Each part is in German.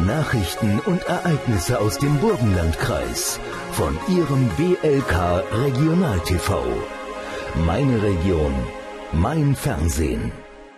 Nachrichten und Ereignisse aus dem Burgenlandkreis von Ihrem BLK Regional TV. Meine Region, mein Fernsehen.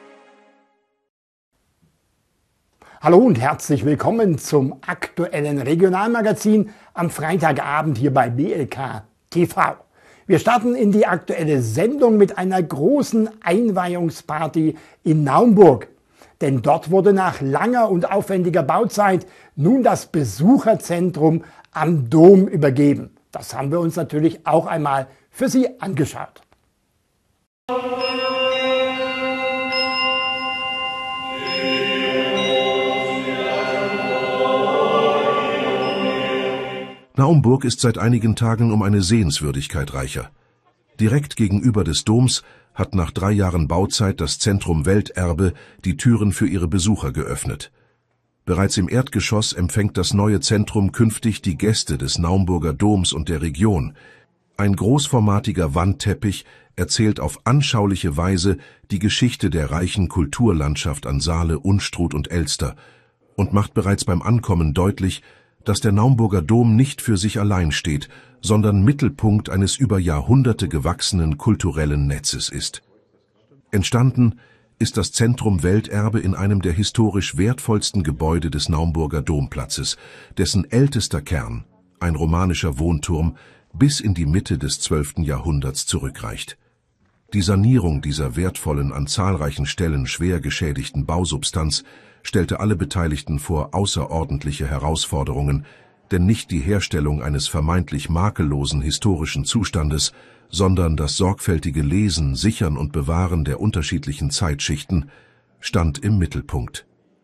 Hallo und herzlich willkommen zum aktuellen Regionalmagazin am Freitagabend hier bei BLK TV. Wir starten in die aktuelle Sendung mit einer großen Einweihungsparty in Naumburg. Denn dort wurde nach langer und aufwendiger Bauzeit nun das Besucherzentrum am Dom übergeben. Das haben wir uns natürlich auch einmal für Sie angeschaut. Naumburg ist seit einigen Tagen um eine Sehenswürdigkeit reicher. Direkt gegenüber des Doms hat nach 3 Jahren Bauzeit das Zentrum Welterbe die Türen für ihre Besucher geöffnet. Bereits im Erdgeschoss empfängt das neue Zentrum künftig die Gäste des Naumburger Doms und der Region. Ein großformatiger Wandteppich erzählt auf anschauliche Weise die Geschichte der reichen Kulturlandschaft an Saale, Unstrut und Elster und macht bereits beim Ankommen deutlich, dass der Naumburger Dom nicht für sich allein steht, sondern Mittelpunkt eines über Jahrhunderte gewachsenen kulturellen Netzes ist. Entstanden ist das Zentrum Welterbe in einem der historisch wertvollsten Gebäude des Naumburger Domplatzes, dessen ältester Kern, ein romanischer Wohnturm, bis in die Mitte des 12. Jahrhunderts zurückreicht. Die Sanierung dieser wertvollen, an zahlreichen Stellen schwer geschädigten Bausubstanz stellte alle Beteiligten vor außerordentliche Herausforderungen, denn nicht die Herstellung eines vermeintlich makellosen historischen Zustandes, sondern das sorgfältige Lesen, Sichern und Bewahren der unterschiedlichen Zeitschichten stand im Mittelpunkt.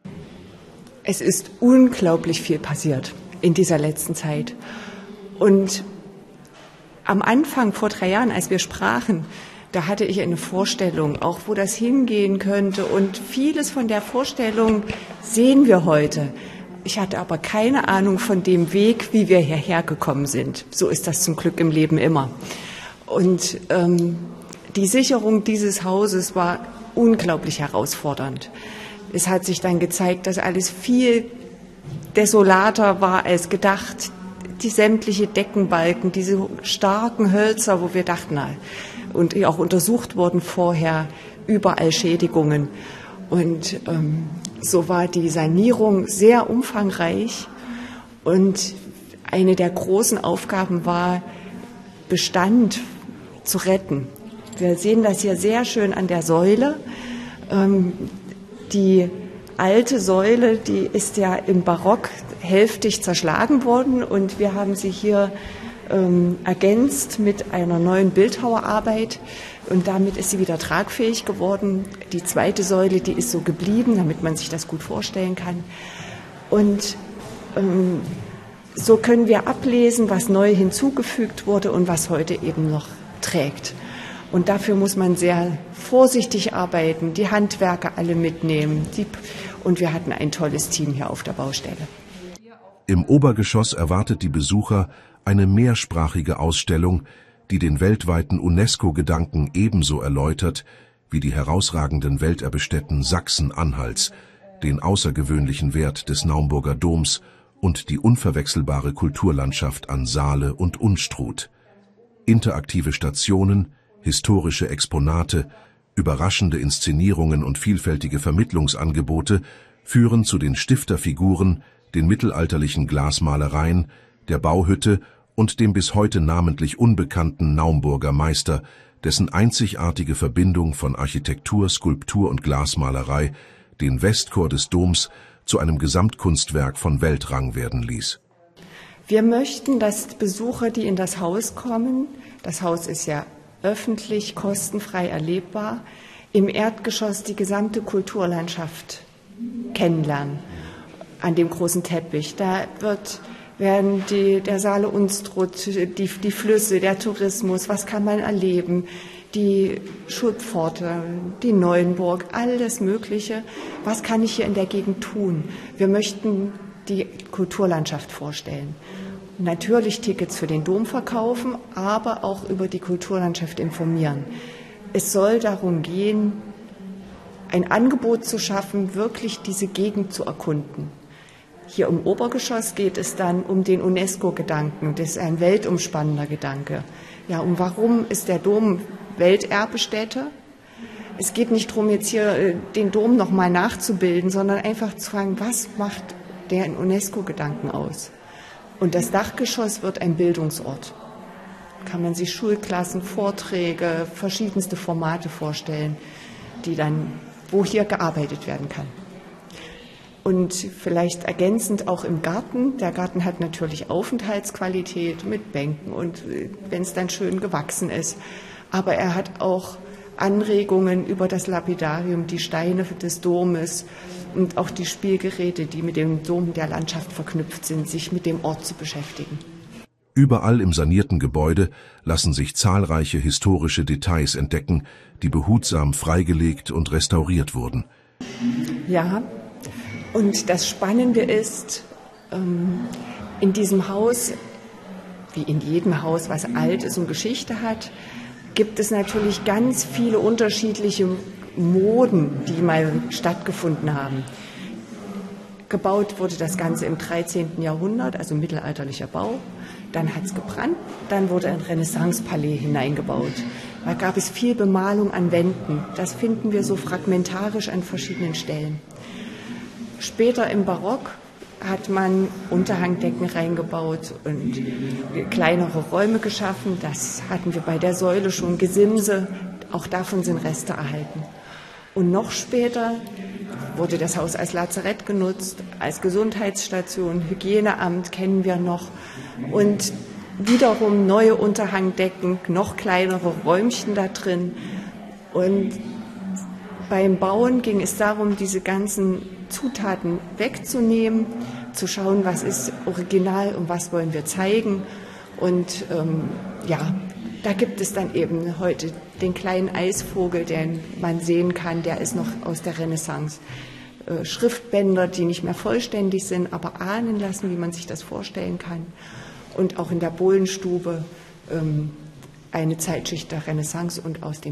Es ist unglaublich viel passiert in dieser letzten Zeit. Und am Anfang, vor 3 Jahren, als wir sprachen, da hatte ich eine Vorstellung, auch wo das hingehen könnte. Und vieles von der Vorstellung sehen wir heute. Ich hatte aber keine Ahnung von dem Weg, wie wir hierher gekommen sind. So ist das zum Glück im Leben immer. Und die Sicherung dieses Hauses war unglaublich herausfordernd. Es hat sich dann gezeigt, dass alles viel desolater war als gedacht. Die sämtliche Deckenbalken, diese starken Hölzer, wo wir dachten, und auch untersucht wurden vorher, überall Schädigungen. Und so war die Sanierung sehr umfangreich. Und eine der großen Aufgaben war, Bestand zu retten. Wir sehen das hier sehr schön an der Säule. Die alte Säule, die ist ja im Barock hälftig zerschlagen worden und wir haben sie hier ergänzt mit einer neuen Bildhauerarbeit und damit ist sie wieder tragfähig geworden. Die zweite Säule, die ist so geblieben, damit man sich das gut vorstellen kann. Und so können wir ablesen, was neu hinzugefügt wurde und was heute eben noch trägt. Und dafür muss man sehr vorsichtig arbeiten, die Handwerker alle mitnehmen. Und wir hatten ein tolles Team hier auf der Baustelle. Im Obergeschoss erwartet die Besucher eine mehrsprachige Ausstellung, die den weltweiten UNESCO-Gedanken ebenso erläutert wie die herausragenden Welterbestätten Sachsen-Anhalts, den außergewöhnlichen Wert des Naumburger Doms und die unverwechselbare Kulturlandschaft an Saale und Unstrut. Interaktive Stationen, historische Exponate, überraschende Inszenierungen und vielfältige Vermittlungsangebote führen zu den Stifterfiguren, den mittelalterlichen Glasmalereien, der Bauhütte und dem bis heute namentlich unbekannten Naumburger Meister, dessen einzigartige Verbindung von Architektur, Skulptur und Glasmalerei den Westchor des Doms zu einem Gesamtkunstwerk von Weltrang werden ließ. Wir möchten, dass Besucher, die in das Haus kommen, das Haus ist ja öffentlich, kostenfrei erlebbar, im Erdgeschoss die gesamte Kulturlandschaft kennenlernen, an dem großen Teppich. Da werden der Saale Unstrut, die Flüsse, der Tourismus, was kann man erleben, die Schulpforte, die Neuenburg, alles Mögliche. Was kann ich hier in der Gegend tun? Wir möchten die Kulturlandschaft vorstellen. Natürlich Tickets für den Dom verkaufen, aber auch über die Kulturlandschaft informieren. Es soll darum gehen, ein Angebot zu schaffen, wirklich diese Gegend zu erkunden. Hier im Obergeschoss geht es dann um den UNESCO-Gedanken. Das ist ein weltumspannender Gedanke. Ja, und warum ist der Dom Welterbestätte? Es geht nicht darum, jetzt hier den Dom nochmal nachzubilden, sondern einfach zu fragen, was macht den UNESCO-Gedanken aus? Und das Dachgeschoss wird ein Bildungsort. Kann man sich Schulklassen, Vorträge, verschiedenste Formate vorstellen, wo hier gearbeitet werden kann. Und vielleicht ergänzend auch im Garten. Der Garten hat natürlich Aufenthaltsqualität mit Bänken und wenn es dann schön gewachsen ist. Aber er hat auch Anregungen über das Lapidarium, die Steine des Domes und auch die Spielgeräte, die mit dem Dom der Landschaft verknüpft sind, sich mit dem Ort zu beschäftigen. Überall im sanierten Gebäude lassen sich zahlreiche historische Details entdecken, die behutsam freigelegt und restauriert wurden. Ja, und das Spannende ist, in diesem Haus, wie in jedem Haus, was alt ist und Geschichte hat, gibt es natürlich ganz viele unterschiedliche Moden, die mal stattgefunden haben. Gebaut wurde das Ganze im 13. Jahrhundert, also mittelalterlicher Bau. Dann hat es gebrannt, dann wurde ein Renaissance-Palais hineingebaut. Da gab es viel Bemalung an Wänden. Das finden wir so fragmentarisch an verschiedenen Stellen. Später im Barock hat man Unterhangdecken reingebaut und kleinere Räume geschaffen. Das hatten wir bei der Säule schon, Gesimse, auch davon sind Reste erhalten. Und noch später wurde das Haus als Lazarett genutzt, als Gesundheitsstation, Hygieneamt kennen wir noch. Und wiederum neue Unterhangdecken, noch kleinere Räumchen da drin. Und beim Bauen ging es darum, diese ganzen Zutaten wegzunehmen, zu schauen, was ist original und was wollen wir zeigen. Und da gibt es dann eben heute den kleinen Eisvogel, den man sehen kann, der ist noch aus der Renaissance. Schriftbänder, die nicht mehr vollständig sind, aber ahnen lassen, wie man sich das vorstellen kann. Und auch in der Bohlenstube eine Zeitschicht der Renaissance und aus dem